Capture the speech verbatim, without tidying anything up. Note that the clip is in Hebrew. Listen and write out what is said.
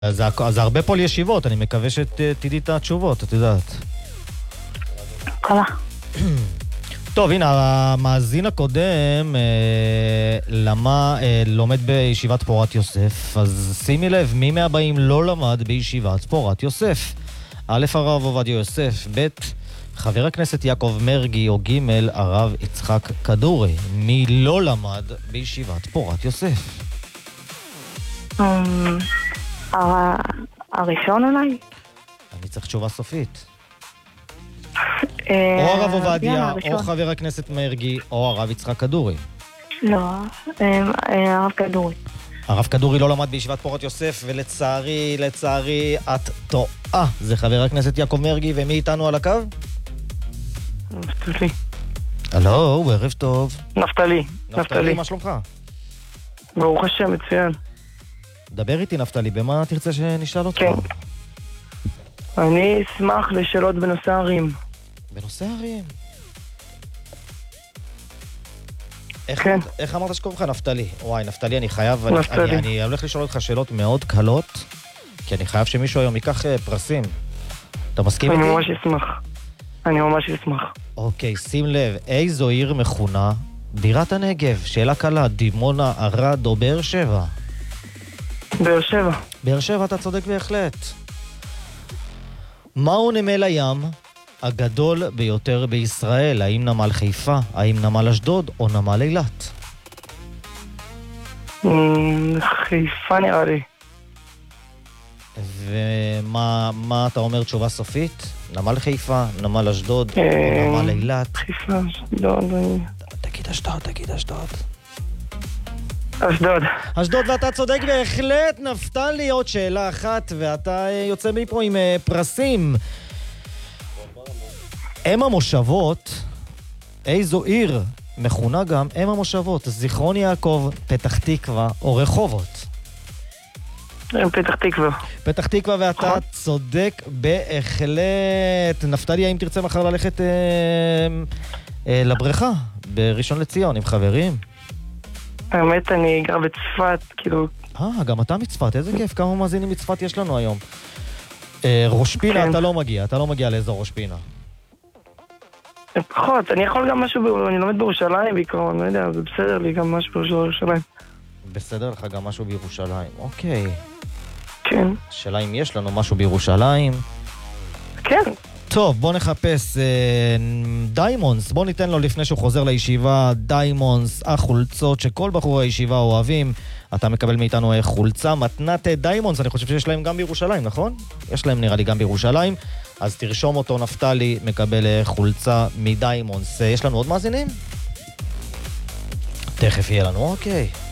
אז זה הרבה פה לישיבות, אני מקווה שתדעי את התשובות, את יודעת. קלה. טוב, הנה, המאזין הקודם אה, למה, אה, לומד בישיבת פורת יוסף, אז שימי לב, מי מהבאים לא למד בישיבת פורת יוסף? א', הרב עובדיה יוסף, ב', חבר הכנסת יעקב מרגי, או ג', הרב יצחק כדורי. מי לא למד בישיבת פורת יוסף? הראשון אולי? אני צריך תשובה סופית. או הרב עובדיה, או חבר הכנסת מרגי, או הרב יצחק כדורי. לא, הרב כדורי. הרב כדורי לא למד בישיבת פורת יוסף, ולצערי, לצערי, את טועה. זה חבר הכנסת יעקב מרגי, ומי איתנו על הקו? נפתלי. הלו, ערב טוב. נפתלי. נפתלי, מה שלומך? ברוך השם, מצוין. דבר איתי, נפתלי, במה תרצה שנשאל אותך? כן. אני אשמח לשאלות בנושא ערים. בנושא ערים? כן. איך אמרת שקוראים לך? נפתלי. וואי, נפתלי, אני חייב... נפתלי. אני הולך לשאול אותך שאלות מאוד קלות, כי אני חייב שמישהו היום ייקח פרסים. אתה מסכים איתי? אני ממש אשמח. אני ממש אשמח. אוקיי, שים לב, איזו עיר מכונה בירת הנגב? שאלה קלה, דימונה, ערד או באר שבע? באר שבע. באר שבע, אתה צודק בהחלט. מהו נמל הים הגדול ביותר בישראל? האם נמל חיפה, האם נמל אשדוד או נמל אילת? חיפה נראה לי. ומה מה אתה אומר תשובה סופית? נמל חיפה, נמל אשדוד או נמל אילת? חיפה, אשדוד. תגיד אשדוד, תגיד אשדוד. אשדוד. אשדוד, ואתה צודק בהחלט, נפתלי. עוד שאלה אחת, ואתה יוצא מפה עם פרסים. אם המושבות, איזו עיר מכונה גם אם המושבות? זיכרון יעקב, פתח תקווה או רחובות? פתח תקווה. פתח תקווה, ואתה צודק בהחלט. נפתלי, האם תרצה מחר ללכת אה, אה, לבריכה בראשון לציון עם חברים? האמת, אני גר בצפת, כאילו... אה, גם אתה מצפת, איזה כיף, כמה מאזינים מצפת יש לנו היום. אה, ראש פינה, אתה לא מגיע, אתה לא מגיע לאזור ראש פינה. פחות, אני יכול גם משהו, אני לומד בירושלים בעיקרון, לא יודע, זה בסדר לי גם משהו בירושלים. בסדר לך גם משהו בירושלים, אוקיי. כן. שאלה אם יש לנו משהו בירושלים. כן. טוב, בוא נחפש אה, דיימונס, בוא ניתן לו לפני שהוא חוזר לישיבה, דיימונס, החולצות שכל בחורי הישיבה אוהבים. אתה מקבל מאיתנו אה, חולצה, מתנת אה, דיימונס, אני חושב שיש להם גם בירושלים, נכון? יש להם נראה לי גם בירושלים, אז תרשום אותו, נפתלי, מקבל אה, חולצה מדיימונס. אה, יש לנו עוד מאזינים? תכף יהיה לנו, אוקיי.